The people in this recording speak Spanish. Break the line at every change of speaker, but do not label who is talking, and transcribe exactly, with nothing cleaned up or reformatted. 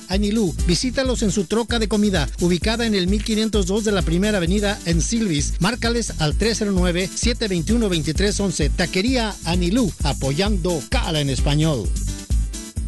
Anilú. Visítalos en su troca de comida, ubicada en el mil quinientos dos de la Primera Avenida en Silvis. Márcales al tres cero nueve, siete dos uno, dos tres uno uno. Taquería Anilú, apoyando Cala en Español.